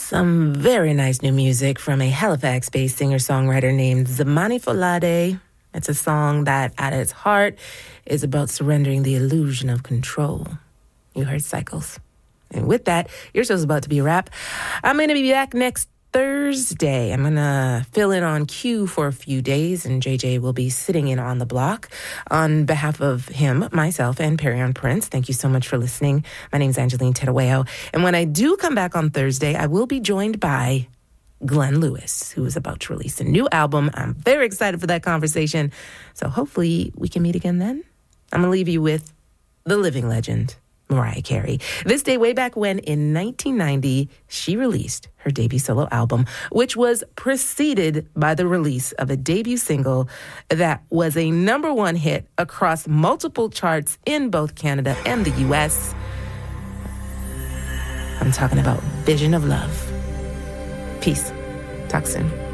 Some very nice new music from a Halifax-based singer-songwriter named Zamani Folade. It's a song that, at its heart, is about surrendering the illusion of control. You heard Cycles. And with that, your show's about to be a wrap. I'm going to be back next Thursday. I'm going to fill in on Q for a few days, and JJ will be sitting in on the block. On behalf of him, myself, and Perion Prince, thank you so much for listening. My name's Angeline Tedaweo, and when I do come back on Thursday, I will be joined by Glenn Lewis, who is about to release a new album. I'm very excited for that conversation, so hopefully we can meet again then. I'm going to leave you with the living legend, Mariah Carey. This day, way back when, in 1990, she released her debut solo album, which was preceded by the release of a debut single that was a number one hit across multiple charts in both Canada and the U.S. I'm talking about Vision of Love. Peace. Talk soon.